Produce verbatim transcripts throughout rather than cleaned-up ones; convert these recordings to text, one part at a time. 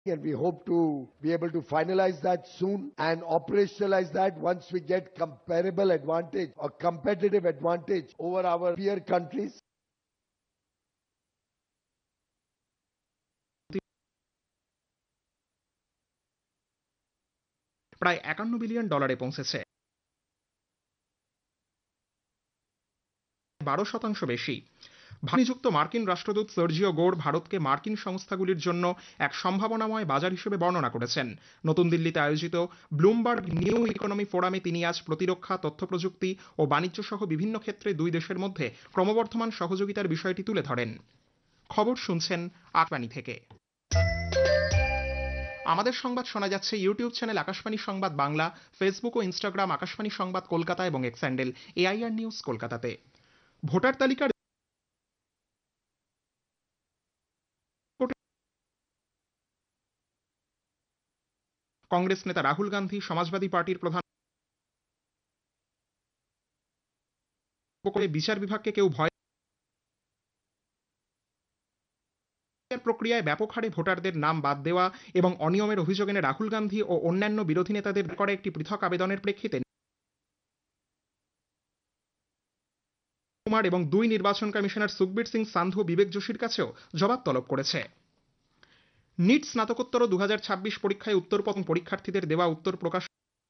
and we hope to be able to finalize that soon and operationalize that once we get comparable advantage or competitive advantage over our peer countries. প্রায় একান্ন billion ডলারে পৌঁছেছে, বারো শতাংশ বেশি। নিযুক্ত মার্কিন রাষ্ট্রদূত সার্জিও গোর ভারতকে মার্কিন সংস্থাগুলির জন্য এক সম্ভাবনাময় বাজার হিসেবে বর্ণনা করেছেন। নতুন দিল্লিতে আয়োজিত ব্লুমবার্গ নিউ ইকোনমি ফোরামে তিনি আজ প্রতিরক্ষা, তথ্য প্রযুক্তি ও বাণিজ্য সহ বিভিন্ন ক্ষেত্রে দুই দেশের মধ্যে ক্রমবর্ধমান সহযোগিতার বিষয়টি তুলে ধরেন। খবর শুনছেন আকাশবাণী থেকে। আমাদের সংবাদ শোনা যাচ্ছে ইউটিউব চ্যানেল আকাশবাণী সংবাদ বাংলা, ফেসবুক ও ইনস্টাগ্রাম আকাশবাণী সংবাদ কলকাতা এবং এক্স হ্যান্ডেল এআইআর নিউজ কলকাতাতে। ভোটার তালিকার কংগ্রেস নেতা রাহুল গান্ধী, সমাজবাদী পার্টির প্রধান করে বিচার বিভাগকে কেউ ভয় প্রক্রিয়ায় ব্যাপক হারে ভোটারদের নাম বাদ দেওয়া এবং অনিয়মের অভিযোগ এনে রাহুল গান্ধী ও অন্যান্য বিরোধী নেতাদের করে একটি পৃথক আবেদনের প্রেক্ষিতে কুমার এবং দুই নির্বাচন কমিশনার সুখবীর সিং সান্ধু বিবেক যোশীর কাছেও জবাব তলব করেছে। নিট স্নাতকোত্তর দু হাজার ছাব্বিশ পরীক্ষায় উত্তরপত্র পরীক্ষার্থীদের দেওয়া উত্তর প্রকাশ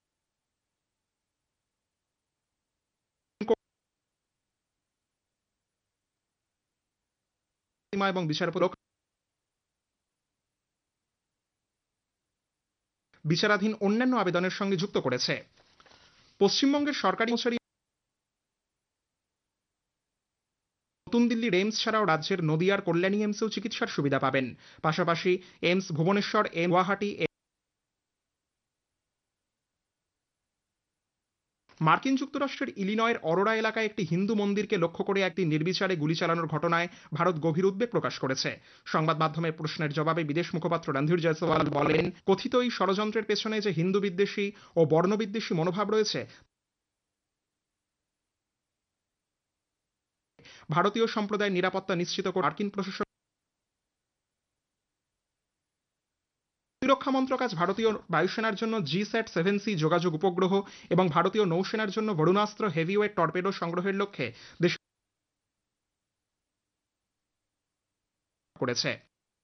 এবং বিচারপতি বিচারাধীন অন্যান্য আবেদনের সঙ্গে যুক্ত করেছে। পশ্চিমবঙ্গের সরকারি নতুন দিল্লির এইমস ছাড়াও রাজ্যের নদিয়ার কল্যাণী এইমসেও চিকিৎসার সুবিধা পাবেন। পাশাপাশি এইমস ভুবনেশ্বর, এম গুয়াহাটি, মার্কিন যুক্তরাষ্ট্রের ইলিনয়ের অরোরা এলাকায় একটি হিন্দু মন্দিরকে লক্ষ্য করে একটি নির্বিচারে গুলি চালানোর ঘটনায় ভারত গভীর উদ্বেগ প্রকাশ করেছে। সংবাদ মাধ্যমের প্রশ্নের জবাবে বিদেশ মুখপাত্র রণধীর জয়সওয়াল বলেন, কথিত এই ষড়যন্ত্রের পেছনে যে হিন্দু বিদ্বেষী ও বর্ণবিদ্বেষী মনোভাব রয়েছে ভারতীয় সম্প্রদায়ের নিরাপত্তা নিশ্চিত করে মার্কিন প্রশাসন প্রতিরক্ষা মন্ত্রক আজ ভারতীয় বায়ুসেনার জন্য জি স্যাট সেভেন সি যোগাযোগ উপগ্রহ এবং ভারতীয় নৌসেনার জন্য বরুণাস্ত্র হেভিওয়েট টর্পেডো সংগ্রহের লক্ষ্যে দেশ করেছে।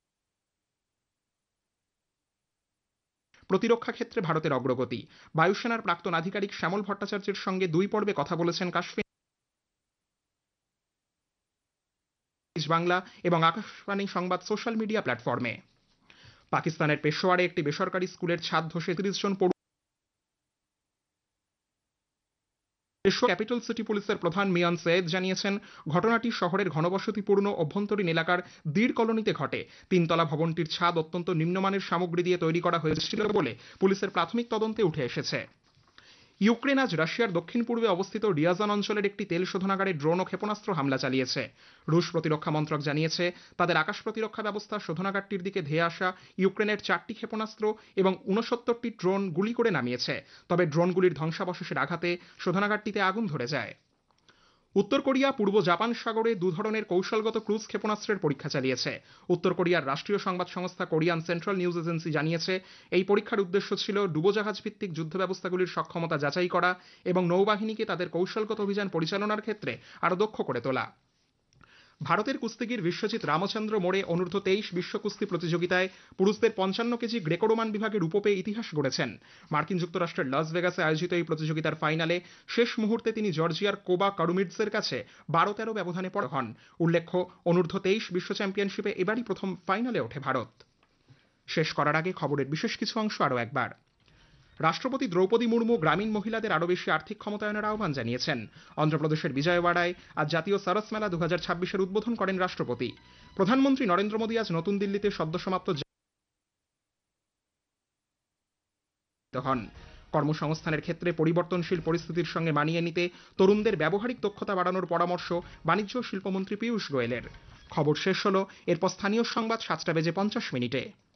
প্রতিরক্ষা ক্ষেত্রে ভারতের অগ্রগতি। বায়ুসেনার প্রাক্তন আধিকারিক শ্যামল ভট্টাচার্যের সঙ্গে দুই পর্বে কথা বলেছেন কাশ্মীর বাংলা এবং আকাশবাণী সংবাদ সোশ্যাল মিডিয়া প্ল্যাটফর্মে। পাকিস্তানের পেশোয়ারে একটি বেসরকারি স্কুলের ছাদ ধসে তিরিশ জন ক্যাপিটাল সিটি পুলিশের প্রধান মিয়ান সৈয়দ জানিয়েছেন, ঘটনাটি শহরের ঘনবসতিপূর্ণ অভ্যন্তরীণ এলাকার দীর কলোনিতে ঘটে। তিনতলা ভবনটির ছাদ অত্যন্ত নিম্নমানের সামগ্রী দিয়ে তৈরি করা হয়েছিল বলে পুলিশের প্রাথমিক তদন্তে উঠে এসেছে। ইউক্রেন আজ রাশিয়ার দক্ষিণ পূর্বে অবস্থিত রিয়াজান অঞ্চলের একটি তেল শোধনাগারে ড্রোন ও ক্ষেপণাস্ত্র হামলা চালিয়েছে। রুশ প্রতিরক্ষা মন্ত্রক জানিয়েছে, তাদের আকাশ প্রতিরক্ষা ব্যবস্থা শোধনাগারটির দিকে ধেয়ে আসা ইউক্রেনের চারটি ক্ষেপণাস্ত্র এবং ঊনসত্তরটি ড্রোন গুলি করে নামিয়েছে। তবে ড্রোনগুলির ধ্বংসাবশেষের আঘাতে শোধনাগারটিতে আগুন ধরে যায়। উত্তর কোরিয়া পূর্ব জাপান সাগরে দু ধরনের কৌশলগত ক্রুজ ক্ষেপণাস্ত্রের পরীক্ষা চালিয়েছে। উত্তর কোরিয়ার রাষ্ট্রীয় সংবাদ সংস্থা কোরিয়ান সেন্ট্রাল নিউজ এজেন্সি জানিয়েছে, এই পরীক্ষার উদ্দেশ্য ছিল ডুবোজাহাজ ভিত্তিক যুদ্ধ ব্যবস্থাগুলির সক্ষমতা যাচাই করা এবং নৌবাহিনীকে তাদের কৌশলগত অভিযান পরিচালনার ক্ষেত্রে আরও দক্ষ করে তোলা। ভারতের কুস্তিগির বিশ্বজিৎ রামচন্দ্র মোড়ে অনূর্ধ্ব তেইশ বিশ্ব কুস্তি প্রতিযোগিতায় পুরুষদের পঞ্চান্ন কেজি গ্রেকো রোমান বিভাগে রূপো পেয়ে ইতিহাস গড়েছেন। মার্কিন যুক্তরাষ্ট্রের লাস ভেগাসে আয়োজিত এই প্রতিযোগিতার ফাইনালে শেষ মুহূর্তে তিনি জর্জিয়ার কোবা কারুমিডসের কাছে বারো তেরো ব্যবধানে পরাজিত হন। উল্লেখ্য, অনূর্ধ্ব তেইশ বিশ্ব চ্যাম্পিয়নশিপে এবারই প্রথম ফাইনালে ওঠে ভারত। শেষ করার আগে খবরের বিশেষ কিছু অংশ আরও একবার। রাষ্ট্রপতি দ্রৌপদী মুর্মু গ্রামীণ মহিলাদের আরও বেশি আর্থিক ক্ষমতায়নের আহ্বান জানিয়েছেন। অন্ধ্রপ্রদেশের বিজয়ওয়াড়ায় আজ জাতীয় সরস মেলা দু হাজার ছাব্বিশের উদ্বোধন করেন রাষ্ট্রপতি। প্রধানমন্ত্রী নরেন্দ্র মোদী আজ নতুন দিল্লিতে সদ্য সমাপ্ত হন। কর্মসংস্থানের ক্ষেত্রে পরিবর্তনশীল পরিস্থিতির সঙ্গে মানিয়ে নিতে তরুণদের ব্যবহারিক দক্ষতা বাড়ানোর পরামর্শ বাণিজ্য ও শিল্পমন্ত্রী পীয়ূষ গোয়েলের। খবর শেষ হলো, এরপর স্থানীয় সংবাদ সাতটা বেজে পঞ্চাশ মিনিটে।